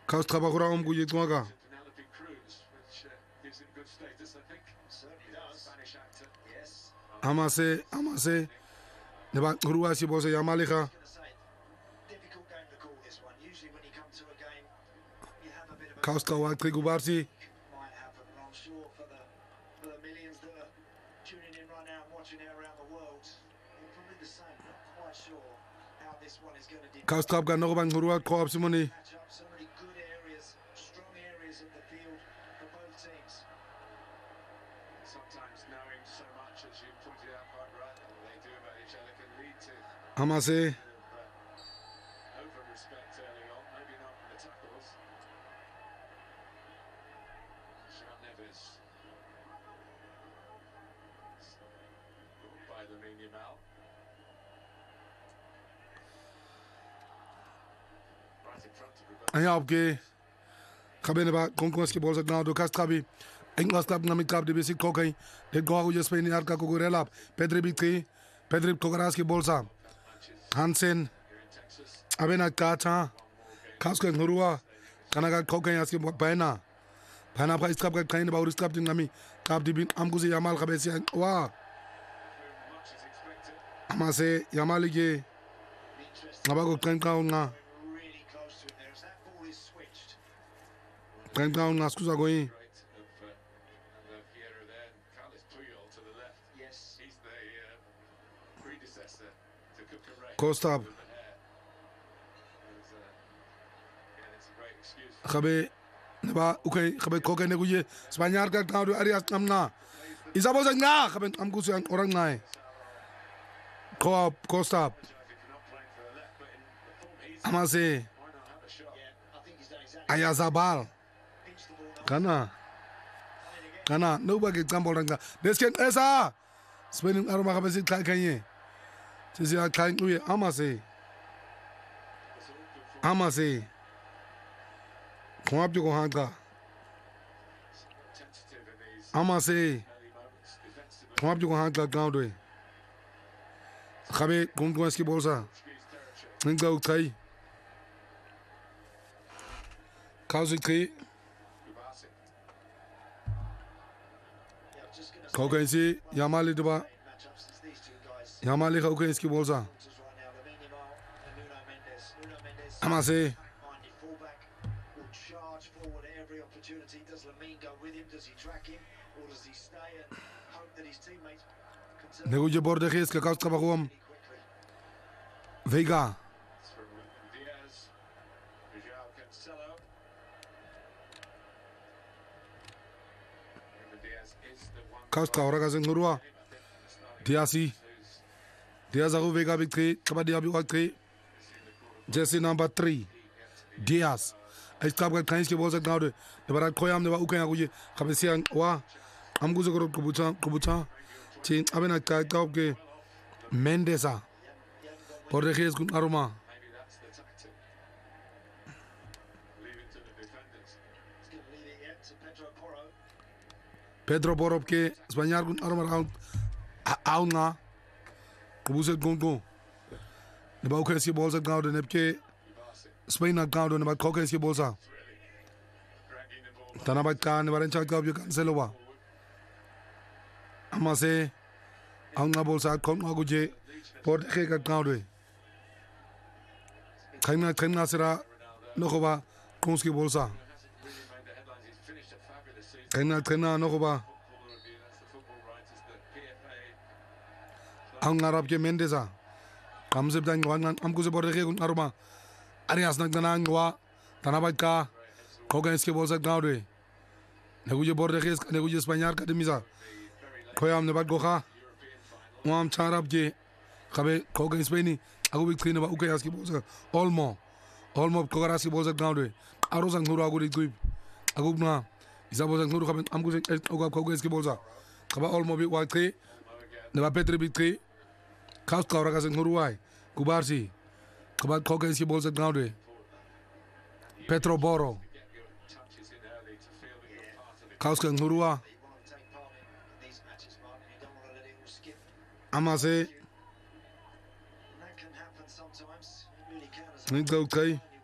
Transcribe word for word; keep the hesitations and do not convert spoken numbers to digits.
Kaus trabajura um guye tuaga. Amase, amase. Neba Grua si bose Yamalika. Kauska wa Trigubarsi. Kauska ga nog bang Grua Koop Simoni. Amase. Aya opge. Kabene ba konkurs ke bol sa gnaw do kastrabi. Englas klap na mit klap de basic kokay. De go je Spain yar ka ko relap. Pedri bitri. Pedri kokaras ke bol sa. Hansen. Abena kata. Kasko ngurua. Kanaga kokay as ke baina. Baina pa istrap ka kain ba istrap din nami. Kap di bin amguzi Yamal kabesi wa. Amase Yamal ge. Abago kain ka nga. Kain ka nga skuza goyi. Costa Khabe Neba okay Khabe Koke Neguye Spaniard ka tawdu Arias namna Isabo nga Khabe amgusu orang ngai Ko Costa Amase Ayazabal Kana Kana nobody example ranga Desken esa Spending aroma Khabe sit kanye Sisi a kain uye amase Amase Kwap jo ko hanga Amase Kwap jo ko hanga gaudwe Khabe kongko eski bolsa Ninga ukai Kausi kri Koka isi Yamali deba Yamali ka ukai eski bolsa Amase Nego je borde gees ka kaus kabakuam Vega Kaus ka ora ka zengurua Diasi Diaz aru Vega victory kabadi abi wakri Jersey number three Diaz Ay stab ka kains ke bolsa gaude de barat koyam de ba ukan akuye kabesian wa am guzo ko kubuta kubuta chin abena ka ka ke Mendesa por reges kun aroma Pedro Porro ke Spaniard kun aroma round auna kubuset gongo de ba ukan si bolsa gaude nepke Spain na gaude ne ba koke si bolsa tanabat kan ne baran chak ka cancelo wa Amase auna bolsa kon aguje por de ka gaude kaina kaina sera nokoba konski bolsa kaina kaina nokoba auna rab ke Mendesa kamse dan wan am guze por de kun aroma Arias nag nanang wa tanabat ka koga eski bolsa gaude neguje borde ges neguje Spaniard ka demisa koyam ne bat goha wam charab je khabe koga Spaini agu victory ba ukay eski bolsa olmo olmo koga eski bolsa gaude aro sang nuru agu dikuip agu na isa bolsa nuru khabe am guze koga koga eski bolsa khaba olmo bi wakri ne ba Petri victory kaus ka ora ka sang nuru wai kubarsi Kabat koke eski bolsa gaude Petro Porro Kauska ngurua Amase Ninka ukai